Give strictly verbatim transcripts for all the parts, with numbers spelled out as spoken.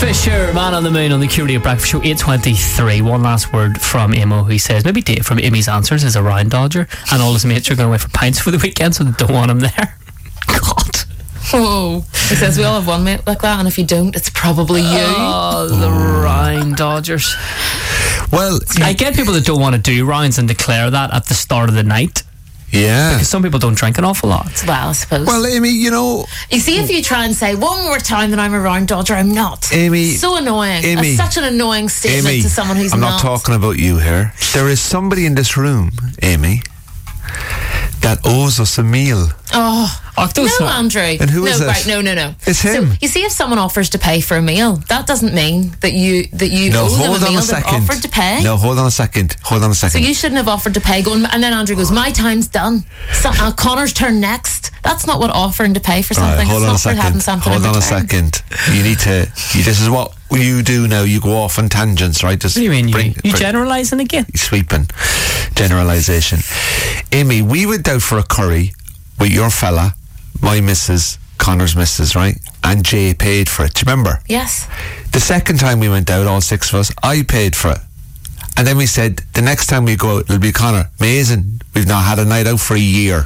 Fisher, Man on the Moon on the Q Radio Breakfast Show, eight twenty-three. One last word from Imo, who says, maybe Dave from Imi's Answers is a round dodger and all his mates are going away for pints for the weekend, so they don't want him there. God. Whoa. He says we all have one mate like that, and if you don't, it's probably you. Oh, the round dodgers. Well, I get people that don't want to do rounds and declare that at the start of the night. Yeah. Because some people don't drink an awful lot. Well, I suppose. Well, Amy, you know... You see, if you try and say one more time that I'm a round dodger, I'm not. Amy... So annoying. Amy, That's such an annoying statement Amy, to someone who's I'm not. not talking about you here. There is somebody in this room, Amy, that owes us a meal. Oh, Oh, those no, are- Andrew. And who no, is it? right, no, no, no. It's him. So, you see, if someone offers to pay for a meal, that doesn't mean that you that you No, owe them hold a on meal. a They've second. offered to pay. No, hold on a second. Hold on a So second. you shouldn't have offered to pay. Going, and then Andrew goes, "My time's done. So, uh, Connor's turn next." That's not what offering to pay for something. Right, hold it's on not a for having second. something Hold in on a return. second. You need to... You, this is what you do now. You go off on tangents, right? Just What do you mean? bring, you you bring- generalising again? Sweeping. Generalisation. Amy, we went out for a curry with your fella, my missus, Connor's missus, right? And Jay paid for it. Do you remember? Yes. The second time we went out, all six of us, I paid for it. And then we said, the next time we go out, it'll be Connor. Amazing. We've not had a night out for a year.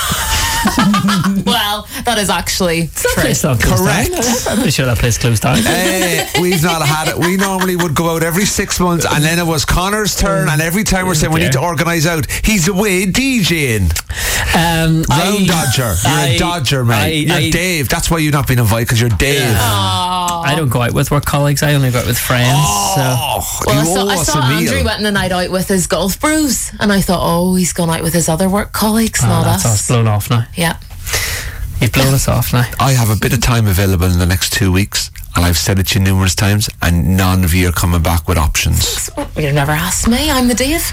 Well, that is actually Place not closed Correct. down. I'm pretty sure that place closed down. Eh, we've not had it. We normally would go out every six months, and then it was Connor's turn, and every time we're saying we need to organise out, he's away DJing. Um, Round I- dodger. You're I- a dodger, mate. I- You're I- Dave. That's why you've not been invited, because you're Dave. I don't go out with work colleagues. I only go out with friends. Oh, Well, I you saw, owe I us saw a meal. Andrew went on a night out with his golf bros, and I thought, oh, he's gone out with his other work colleagues, So, not oh, that's us. us blown off now. Yeah. You've blown us off now. I have a bit of time available in the next two weeks, and I've said it to you numerous times, and none of you are coming back with options. You never asked me. I'm the Dave.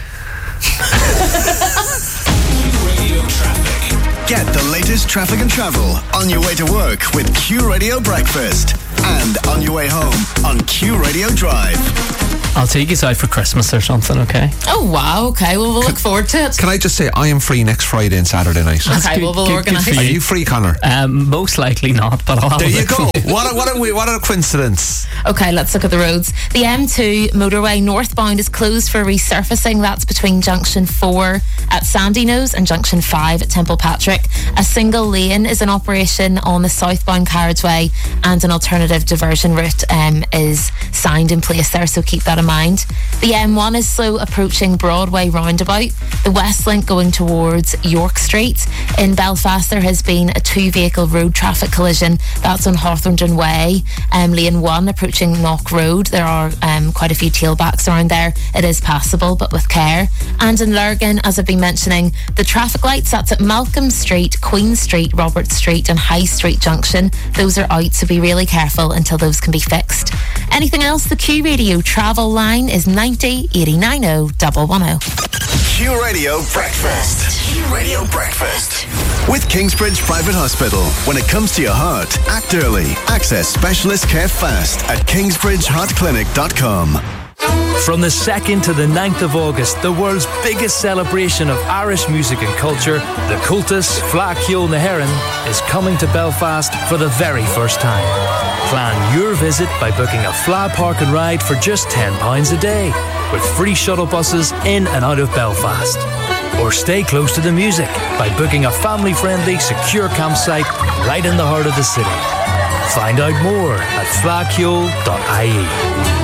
Get the latest traffic and travel on your way to work with Q Radio Breakfast and on your way home on Q Radio Drive. I'll take you out for Christmas or something, okay? Oh, wow. Okay. Well, we'll look forward to it. Can I just say, I am free next Friday and Saturday night. Okay, good- well, we'll good- good organise. for Are you free, Connor? Um, most likely not, but I'll have There a you look. go. What a, what a what a coincidence. Okay, let's look at the roads. The M two motorway northbound is closed for resurfacing. That's between Junction four at Sandyknowes and Junction five at Temple Patrick. A single lane is in operation on the southbound carriageway, and an alternative diversion route um, is signed in place there, so keep that in mind. The M one is slow approaching Broadway roundabout. The West Link going towards York Street. In Belfast, there has been a two-vehicle road traffic collision. That's on Hawthornden Way. Um, lane one approaching Knock Road. There are um, quite a few tailbacks around there. It is passable, but with care. And in Lurgan, as I've been mentioning, the traffic lights, that's at Malcolm Street, Queen Street, Robert Street and High Street Junction. Those are out, so be really careful until those can be fixed. Anything else? The Q Radio travel line is ninety eighty-nine oh one one oh. Q Radio Breakfast. Q Radio Breakfast. With Kingsbridge Private Hospital. When it comes to your heart, act early. Access specialist care fast at kingsbridge heart clinic dot com. From the second to the ninth of August, the world's biggest celebration of Irish music and culture, the Cultus Fleadh Cheoil na hÉireann, is coming to Belfast for the very first time. Plan your visit by booking a Fleadh Park and Ride for just ten pounds a day, with free shuttle buses in and out of Belfast. Or stay close to the music by booking a family-friendly, secure campsite right in the heart of the city. Find out more at fleadh cheoil dot I E.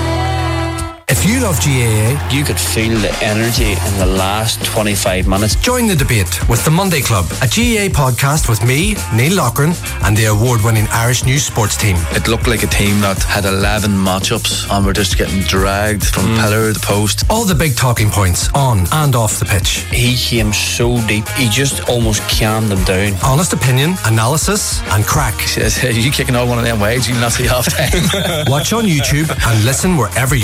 If you love G A A, You could feel the energy in the last twenty-five minutes. join the debate with The Monday Club, a G A A podcast with me, Neil Loughran, and the award-winning Irish News Sports team. It looked like a team that had eleven matchups and were just getting dragged from Mm. pillar to post. All the big talking points on and off the pitch. He came so deep, he just almost calmed them down. Honest opinion, analysis, and crack. He says, hey, you kicking all one of them waves, you'll not see half time. Watch on YouTube and listen wherever you get your podcasts.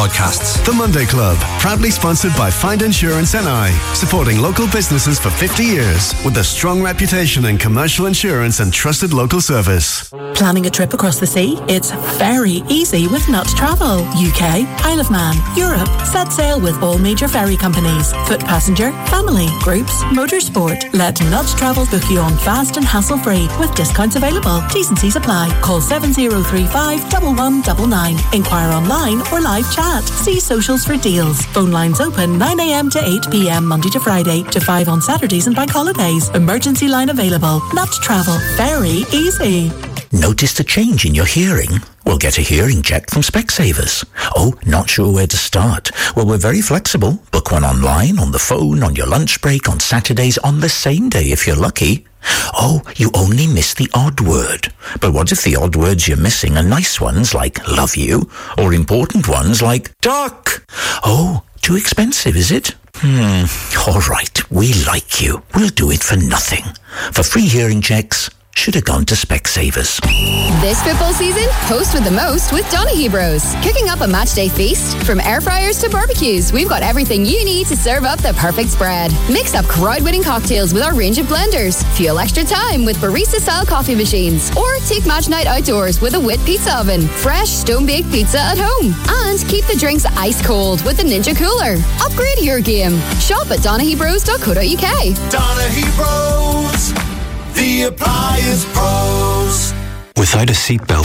podcasts. The Monday Club, proudly sponsored by Find Insurance N I, supporting local businesses for fifty years with a strong reputation in commercial insurance and trusted local service. Planning a trip across the sea? It's very easy with Nut Travel. U K, Isle of Man, Europe. Set sail with all major ferry companies. Foot passenger, family, groups, motorsport. Let Nut Travel book you on fast and hassle-free with discounts available. T's and C's apply. Call seven zero three five, one one nine nine. Inquire online or live chat. See socials for deals. Phone lines open nine a.m. to eight p.m. Monday to Friday to five on Saturdays and bank holidays. Emergency line available. Nut Travel. Very easy. Noticed a change in your hearing? Well, get a hearing check from Specsavers. Oh, not sure where to start? Well, we're very flexible. Book one online, on the phone, on your lunch break, on Saturdays, on the same day if you're lucky. Oh, you only miss the odd word. But what if the odd words you're missing are nice ones like love you, or important ones like duck? Oh, too expensive, is it? Hmm, all right, we like you. We'll do it for nothing. For free hearing checks, should have gone to Specsavers. This football season, host with the most with Donaghy Bros. Cooking up a matchday feast. From air fryers to barbecues, we've got everything you need to serve up the perfect spread. Mix up crowd-winning cocktails with our range of blenders. Fuel extra time with barista-style coffee machines. Or take match night outdoors with a Wit pizza oven. Fresh stone-baked pizza at home. And keep the drinks ice cold with the Ninja Cooler. Upgrade your game. Shop at donaghy bros dot co dot uk. Donaghy Bros, the appliance pros. Without a seatbelt,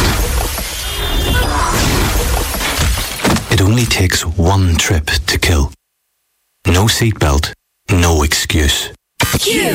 it only takes one trip to kill. No seatbelt, no excuse. Q.